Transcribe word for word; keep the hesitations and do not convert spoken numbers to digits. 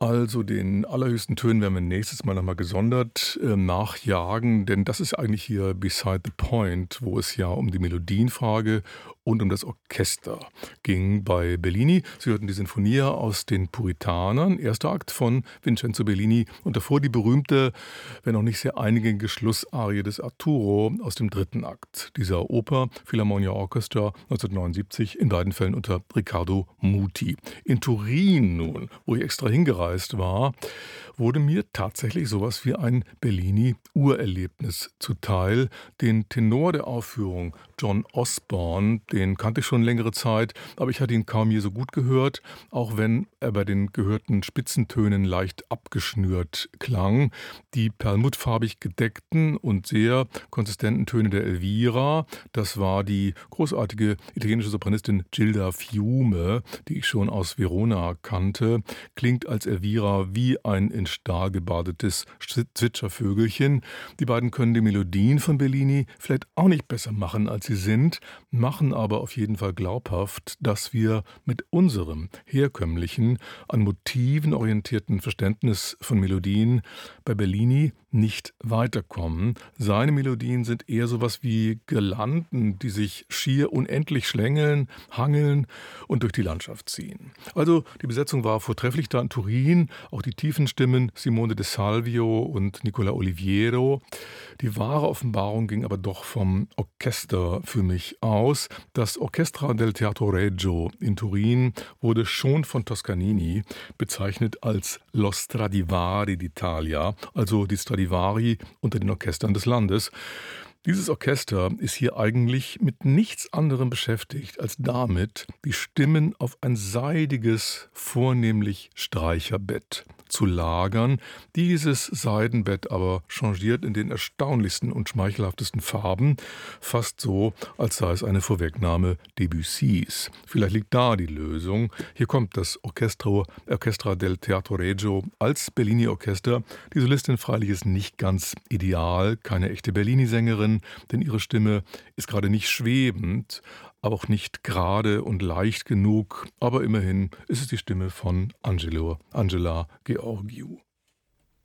Also den allerhöchsten Tönen werden wir nächstes Mal noch mal gesondert, äh, nachjagen, denn das ist eigentlich hier beside the point, wo es ja um die Melodienfrage und um das Orchester ging bei Bellini. Sie hörten die Sinfonia aus den Puritanern, erster Akt von Vincenzo Bellini und davor die berühmte, wenn auch nicht sehr eingängige Schlussarie des Arturo aus dem dritten Akt dieser Oper Philharmonia Orchestra neunzehnhundertneunundsiebzig, in beiden Fällen unter Riccardo Muti. In Turin nun, wo ich extra hingereist war, wurde mir tatsächlich sowas wie ein Bellini-Urerlebnis zuteil. Den Tenor der Aufführung, John Osborne, den kannte ich schon längere Zeit, aber ich hatte ihn kaum je so gut gehört, auch wenn er bei den gehörten Spitzentönen leicht abgeschnürt klang. Die perlmuttfarbig gedeckten und sehr konsistenten Töne der Elvira, das war die großartige italienische Sopranistin Gilda Fiume, die ich schon aus Verona kannte, klingt als Elvira wie ein in Stahl gebadetes Zwitschervögelchen. Die beiden können die Melodien von Bellini vielleicht auch nicht besser machen, als sie sind, machen aber auf jeden Fall glaubhaft, dass wir mit unserem herkömmlichen, an Motiven orientierten Verständnis von Melodien bei Bellini nicht weiterkommen. Seine Melodien sind eher sowas wie Girlanden, die sich schier unendlich schlängeln, hangeln und durch die Landschaft ziehen. Also die Besetzung war vortrefflich da in Turin, auch die tiefen Stimmen Simone de Salvio und Nicola Oliviero. Die wahre Offenbarung ging aber doch vom Orchester für mich aus. Das Orchestra del Teatro Regio in Turin wurde schon von Toscanini bezeichnet als Lo Stradivari d'Italia, also die Stradivari unter den Orchestern des Landes. Dieses Orchester ist hier eigentlich mit nichts anderem beschäftigt, als damit, die Stimmen auf ein seidiges, vornehmlich Streicherbett zu lagern. Dieses Seidenbett aber changiert in den erstaunlichsten und schmeichelhaftesten Farben, fast so, als sei es eine Vorwegnahme Debussys. Vielleicht liegt da die Lösung. Hier kommt das Orchestro, Orchestra del Teatro Regio als Bellini-Orchester. Die Solistin freilich ist nicht ganz ideal, keine echte Bellini-Sängerin, denn ihre Stimme ist gerade nicht schwebend, aber auch nicht gerade und leicht genug. Aber immerhin ist es die Stimme von Angelo, Angela Gheorghiu.